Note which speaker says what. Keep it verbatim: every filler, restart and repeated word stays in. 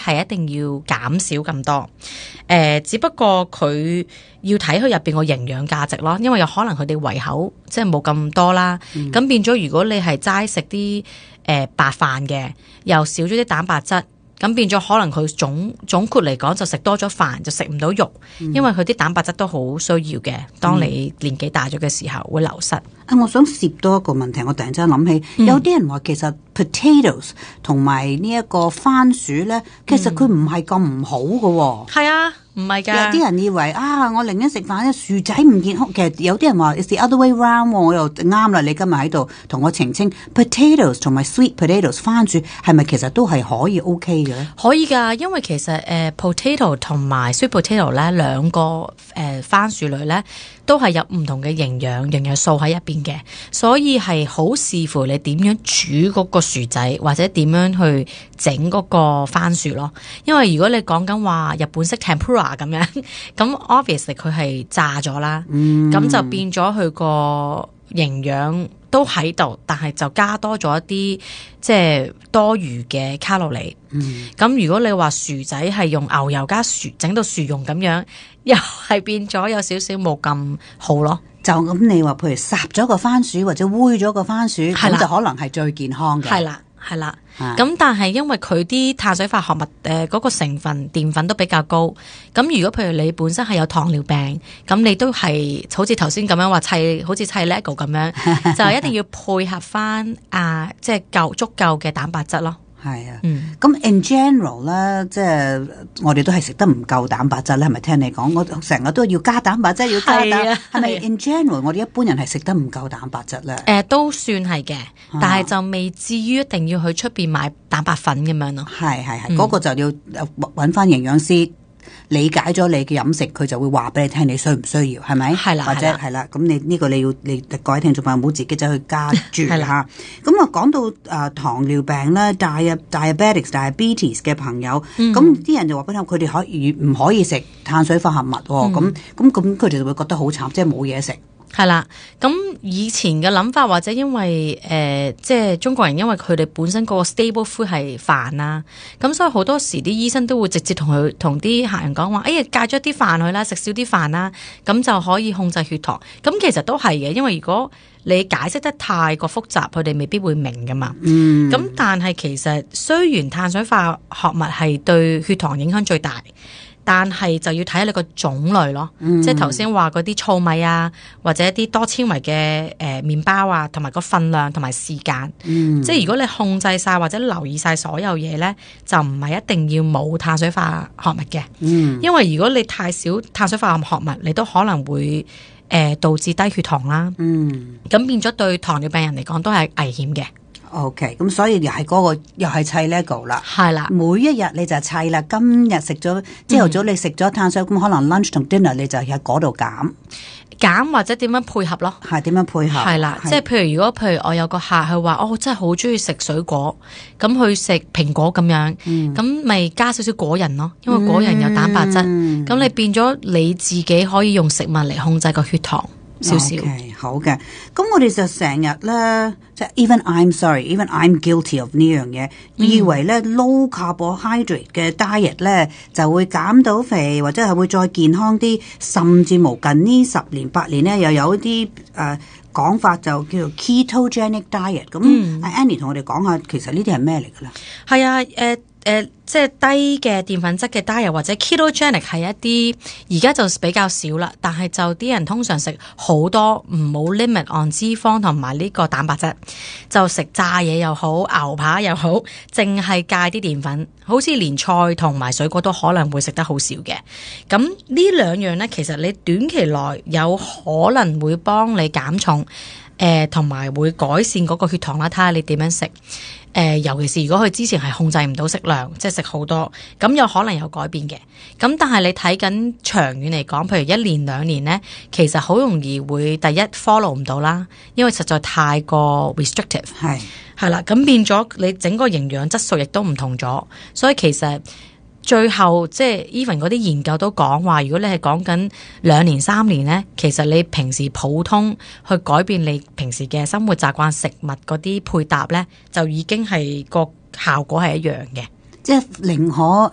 Speaker 1: 係一定要減少咁多。誒、呃，只不過佢要睇佢入邊個營養價值咯，因為有可能佢哋胃口即係冇咁多啦。咁、嗯、變咗，如果你係齋食啲誒白飯嘅，又少咗啲蛋白質。咁變咗可能佢總總括嚟講就食多咗飯就食唔到肉，嗯、因為佢啲蛋白質都好需要嘅。當你年紀大咗嘅時候會流失。
Speaker 2: 啊，我想涉多一個問題，我突然之間諗起，嗯、有啲人話其實 potatoes 同埋呢一個番薯咧，其實佢唔係咁唔好嘅喎。
Speaker 1: 係、嗯、啊，唔係㗎。有
Speaker 2: 啲人以為啊，我寧願食飯咧，薯仔唔健康。其實有啲人話 it's the other way round，我又啱啦。你今日喺度同我澄清 potatoes 同埋 sweet potatoes 番薯係咪其實都係可以 OK 嘅咧？
Speaker 1: 可以㗎，因為其實誒、呃、potato 同埋 sweet potato 咧兩個誒、呃、番薯類咧都係有唔同嘅營養營養素喺入邊嘅，所以係好視乎你點樣煮嗰個薯仔或者點樣去整嗰個番薯咯。因為如果你講緊話日本式 tempura 咁樣，咁 obviously 佢係炸咗啦，咁、嗯、就變咗佢個營養都喺度，但係就加多咗一啲即係多餘嘅卡路里。咁、嗯、如果你話薯仔係用牛油加薯整到薯蓉咁樣，又係變咗有少少冇咁好咯。
Speaker 2: 就咁你話譬如烚咗個番薯或者煨咗個番薯，咁就可能係最健康嘅。
Speaker 1: 係啦。係啦，咁、啊、但係因為佢啲碳水化合物誒嗰、呃那個成分澱粉都比較高，咁如果譬如你本身係有糖尿病，咁你都係好似頭先咁樣話砌，好似砌 Lego 咁樣，就一定要配合翻啊，即係夠足夠嘅蛋白質咯。
Speaker 2: 係啊，咁、嗯、in general 咧，即係我哋都係食得唔夠蛋白質咧，係咪聽你講？我成日都要加蛋白質，要加蛋，係咪、啊、in general 我哋一般人係食得唔夠蛋白質咧？誒、
Speaker 1: 呃，都算係嘅，但係就未至於一定要去出邊買蛋白粉咁樣咯。係係係，嗰、那個就要揾翻營養師。理解咗你嘅飲食，佢就會話俾你聽你需唔需要，係咪？係啦，或者係啦，咁你呢個你要你各位聽眾朋友唔好自己走去加注嚇。咁啊講到誒、呃、糖尿病咧 ，dia diabetics diabetes 嘅朋友，咁啲、嗯、人就話俾你聽，佢哋可以唔可以食碳水化合物？咁咁咁佢哋就會覺得好慘，即係冇嘢食。 係啦，咁以前嘅諗法或者因為誒、呃，即係中國人因為佢哋本身個 stable food 係飯啦，咁所以好多時啲醫生都會直接同佢同啲客人講話，哎呀戒咗啲飯去啦，食少啲飯啦，咁就可以控制血糖。咁其實都係嘅，因為如果你解釋得太過複雜，佢哋未必會明噶嘛。嗯。咁但係其實雖然碳水化合物係對血糖影響最大，但係就要睇下你個種類咯，嗯、即係頭先話嗰啲糙米啊，或者一啲多纖維嘅誒麵包啊，同埋個分量同埋時間。嗯、即係如果你控制晒或者留意晒所有嘢咧，就唔係一定要冇碳水化合物嘅。嗯、因為如果你太少碳水化合物，你都可能會誒、呃、導致低血糖啦。嗯，咁變咗對糖尿病人嚟講都係危險嘅。
Speaker 2: OK，咁所以又係嗰、那個又係砌 Lego 啦，
Speaker 1: 係啦，
Speaker 2: 每一日你就砌啦。今日食咗朝頭早你食咗碳水，咁、嗯、可能 lunch 同 dinner 你就喺嗰度減
Speaker 1: 減或者點樣配合咯？
Speaker 2: 係點樣配合？係啦，
Speaker 1: 即係譬如如果譬如我有個客佢話哦，真係好中意食水果，咁去食蘋果咁樣，咁咪、嗯、加少少果仁咯，因為果仁有蛋白質，咁、嗯、你變咗你自己可以用食物嚟控制個血糖。少少
Speaker 2: ，okay，好嘅。咁我哋就成日咧，即係 even I'm sorry，even I'm guilty of 呢樣嘢，嗯、以為咧 low carbohydrate 嘅 diet 咧就會減到肥，或者係會再健康啲，甚至乎近呢十年八年咧又有一啲誒講法就叫做 ketogenic diet。咁、嗯、Annie 同我哋講下，其實呢啲係咩嚟㗎啦？
Speaker 1: 係啊，誒、呃。誒、呃，即係低嘅澱粉質嘅 diet 或者 ketogenic 係一啲而家就比較少啦，但係就啲人通常食好多唔好 limit on 脂肪同埋呢個蛋白質，就食炸嘢又好，牛扒又好，淨係戒啲澱粉，好似連菜同埋水果都可能會食得好少嘅。咁呢兩樣呢，其實你短期內有可能會幫你減重，誒同埋會改善嗰個血糖啦。睇下你點樣食。誒、呃，尤其是如果佢之前係控制唔到食量，即係食好多，咁有可能有改變嘅。咁但係你睇緊長遠嚟講，譬如一年兩年呢，其實好容易會第一 follow 唔到啦，因為實在太過 restrictive 係係啦，咁變咗你整個營養質素亦都唔同咗，所以其實。最後即係 even 嗰啲研究都講話，如果你係講緊兩年三年呢，其實你平時普通去改變你平時嘅生活習慣、食物嗰啲配搭呢，就已經係個效果係一樣嘅。
Speaker 2: 即係寧可